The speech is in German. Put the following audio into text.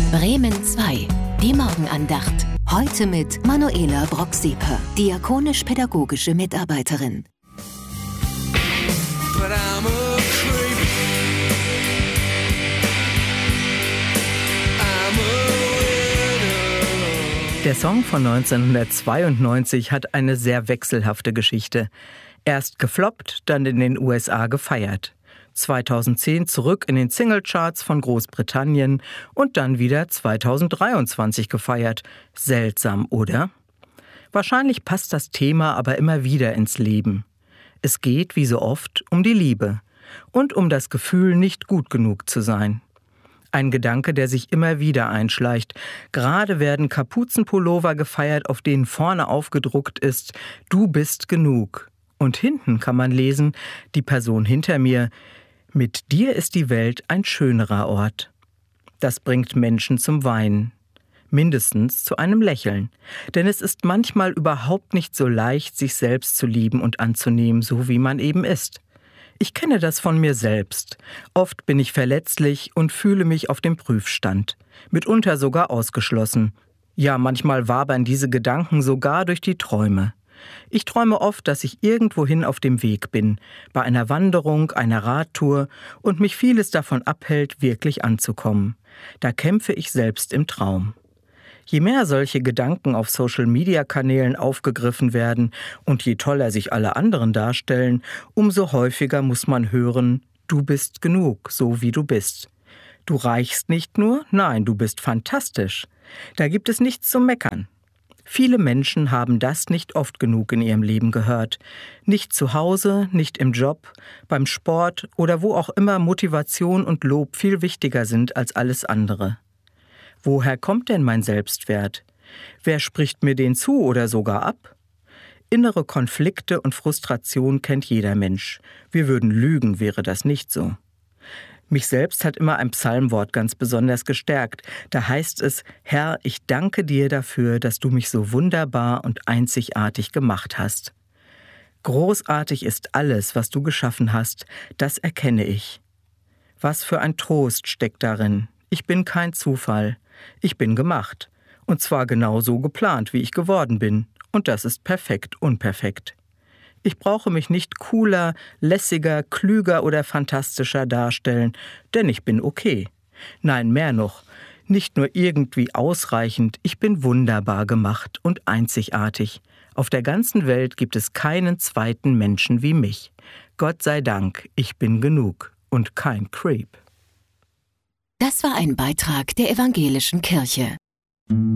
Bremen 2, die Morgenandacht. Heute mit Manuela Brock-Sieper, diakonisch-pädagogische Mitarbeiterin. Der Song von 1992 hat eine sehr wechselhafte Geschichte. Erst gefloppt, dann in den USA gefeiert. 2010 zurück in den Singlecharts von Großbritannien und dann wieder 2023 gefeiert. Seltsam, oder? Wahrscheinlich passt das Thema aber immer wieder ins Leben. Es geht, wie so oft, um die Liebe und um das Gefühl, nicht gut genug zu sein. Ein Gedanke, der sich immer wieder einschleicht. Gerade werden Kapuzenpullover gefeiert, auf denen vorne aufgedruckt ist: Du bist genug. Und hinten kann man lesen: Die Person hinter mir: Mit dir ist die Welt ein schönerer Ort. Das bringt Menschen zum Weinen. Mindestens zu einem Lächeln. Denn es ist manchmal überhaupt nicht so leicht, sich selbst zu lieben und anzunehmen, so wie man eben ist. Ich kenne das von mir selbst. Oft bin ich verletzlich und fühle mich auf dem Prüfstand. Mitunter sogar ausgeschlossen. Ja, manchmal wabern diese Gedanken sogar durch die Träume. Ich träume oft, dass ich irgendwohin auf dem Weg bin, bei einer Wanderung, einer Radtour und mich vieles davon abhält, wirklich anzukommen. Da kämpfe ich selbst im Traum. Je mehr solche Gedanken auf Social-Media-Kanälen aufgegriffen werden und je toller sich alle anderen darstellen, umso häufiger muss man hören: Du bist genug, so wie du bist. Du reichst nicht nur, nein, du bist fantastisch. Da gibt es nichts zu meckern. Viele Menschen haben das nicht oft genug in ihrem Leben gehört. Nicht zu Hause, nicht im Job, beim Sport oder wo auch immer Motivation und Lob viel wichtiger sind als alles andere. Woher kommt denn mein Selbstwert? Wer spricht mir den zu oder sogar ab? Innere Konflikte und Frustration kennt jeder Mensch. Wir würden lügen, wäre das nicht so. Mich selbst hat immer ein Psalmwort ganz besonders gestärkt. Da heißt es: Herr, ich danke dir dafür, dass du mich so wunderbar und einzigartig gemacht hast. Großartig ist alles, was du geschaffen hast, das erkenne ich. Was für ein Trost steckt darin. Ich bin kein Zufall. Ich bin gemacht. Und zwar genau so geplant, wie ich geworden bin. Und das ist perfekt unperfekt. Ich brauche mich nicht cooler, lässiger, klüger oder fantastischer darstellen, denn ich bin okay. Nein, mehr noch. Nicht nur irgendwie ausreichend, ich bin wunderbar gemacht und einzigartig. Auf der ganzen Welt gibt es keinen zweiten Menschen wie mich. Gott sei Dank, ich bin genug und kein Creep. Das war ein Beitrag der Evangelischen Kirche.